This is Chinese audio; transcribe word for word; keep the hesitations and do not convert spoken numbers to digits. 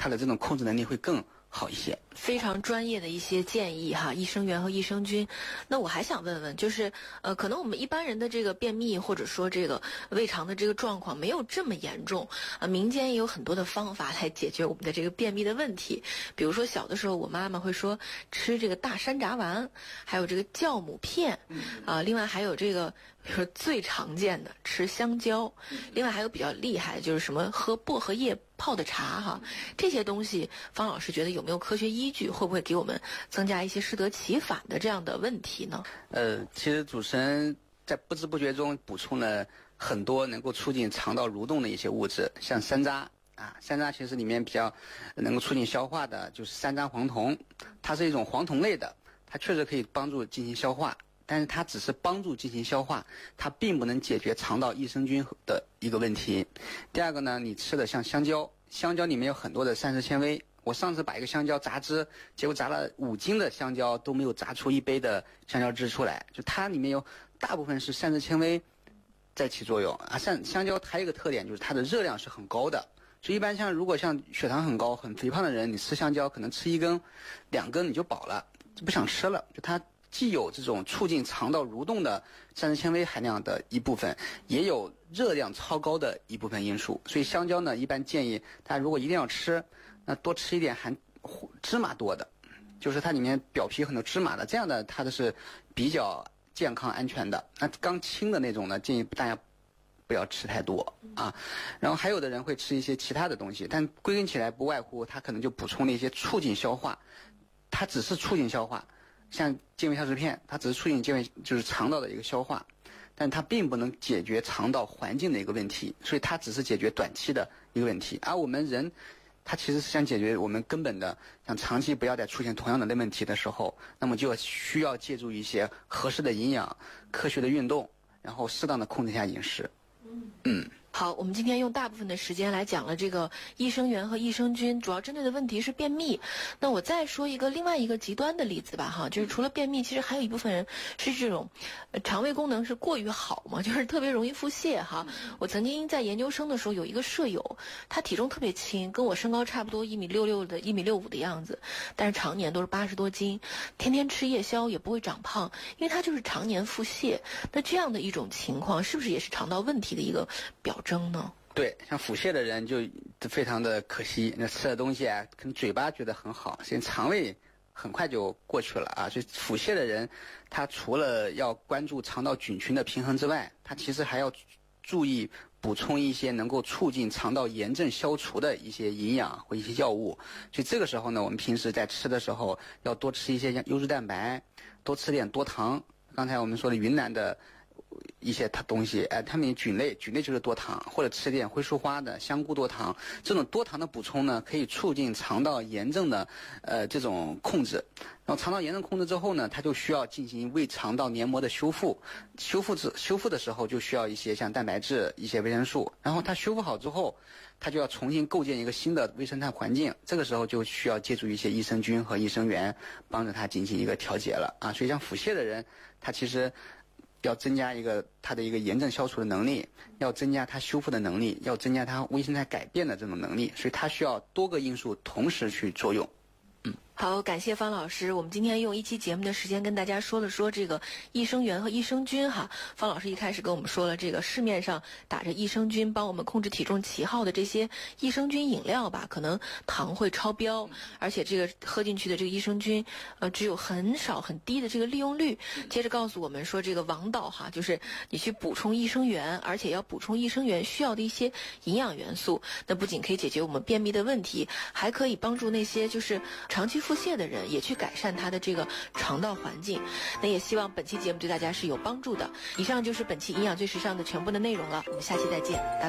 它的这种控制能力会更好一些。 非常专业的一些建议哈，益生元和益生菌。那我还想问问，就是呃，可能我们一般人的这个便秘或者说这个胃肠的这个状况没有这么严重啊、呃，民间也有很多的方法来解决我们的这个便秘的问题。比如说小的时候，我妈妈会说吃这个大山楂丸，还有这个酵母片啊、呃，另外还有这个比如说最常见的吃香蕉，另外还有比较厉害的就是什么喝薄荷叶泡的茶哈，这些东西方老师觉得有没有科学依据，会不会给我们增加一些适得其反的这样的问题呢？ 呃，其实主持人在不知不觉中补充了很多能够促进肠道蠕动的一些物质，像山楂啊，山楂其实里面比较能够促进消化的就是山楂黄酮，它是一种黄酮类的，它确实可以帮助进行消化。但是它只是帮助进行消化，它并不能解决肠道益生菌的一个问题。第二个呢，你吃的像香蕉，香蕉里面有很多的膳食纤维。我上次把一个香蕉榨汁，结果榨了五斤的香蕉都没有榨出一杯的香蕉汁出来，就它里面有大部分是膳食纤维在起作用啊。香香蕉还有一个特点就是它的热量是很高的，所以一般像如果像血糖很高、很肥胖的人，你吃香蕉可能吃一根、两根你就饱了，就不想吃了，就它。既有这种促进肠道蠕动的膳食纤维含量的一部分，也有热量超高的一部分因素。所以香蕉呢，一般建议大家如果一定要吃，那多吃一点含芝麻多的，就是它里面表皮很多芝麻的，这样的它的是比较健康安全的。那刚轻的那种呢，建议大家不要吃太多啊。然后还有的人会吃一些其他的东西，但归根起来不外乎它可能就补充了一些促进消化，它只是促进消化。像健胃消食片，它只是促进健胃就是肠道的一个消化，但它并不能解决肠道环境的一个问题，所以它只是解决短期的一个问题。而我们人，它其实是想解决我们根本的，像长期不要再出现同样的问题的时候，那么就需要借助一些合适的营养、科学的运动，然后适当的控制一下饮食。嗯。 好，我们今天用大部分的时间来讲了这个益生元和益生菌，主要针对的问题是便秘。那我再说一个另外一个极端的例子吧，哈，就是除了便秘，其实还有一部分人是这种，呃，肠胃功能是过于好嘛，就是特别容易腹泻哈。我曾经在研究生的时候有一个舍友，他体重特别轻，跟我身高差不多一米六六的，一米六五的样子，但是常年都是八十多斤，天天吃夜宵也不会长胖，因为他就是常年腹泻。那这样的一种情况，是不是也是肠道问题的一个表征呢？ 对，像腹泻的人就非常的可惜，那吃的东西啊，可能嘴巴觉得很好，现在肠胃很快就过去了啊。所以腹泻的人，他除了要关注肠道菌群的平衡之外，他其实还要注意补充一些能够促进肠道炎症消除的一些营养或一些药物。所以这个时候呢，我们平时在吃的时候要多吃一些像优质蛋白，多吃点多糖。刚才我们说的云南的一些它东西，哎，它们菌类，菌类就是多糖，或者吃点灰树花的香菇多糖，这种多糖的补充呢，可以促进肠道炎症的呃这种控制。然后肠道炎症控制之后呢，它就需要进行胃肠道黏膜的修复，修复之修复的时候就需要一些像蛋白质、一些维生素。然后它修复好之后，它就要重新构建一个新的微生态环境，这个时候就需要借助一些益生菌和益生元帮着它进行一个调节了啊。所以像腹泻的人，他其实要增加一个它的一个炎症消除的能力，要增加它修复的能力，要增加它微生态改变的这种能力，所以它需要多个因素同时去作用。嗯， 好，感谢方老师。我们今天用一期节目的时间跟大家说了说这个益生元和益生菌哈。方老师一开始跟我们说了这个市面上打着益生菌帮我们控制体重旗号的这些益生菌饮料吧，可能糖会超标，而且这个喝进去的这个益生菌呃只有很少很低的这个利用率。接着告诉我们说这个王道哈，就是你去补充益生元，而且要补充益生元需要的一些营养元素，那不仅可以解决我们便秘的问题，还可以帮助那些就是长期腹泻的人也去改善他的这个肠道环境。那也希望本期节目对大家是有帮助的。以上就是本期营养最时尚的全部的内容了，我们下期再见。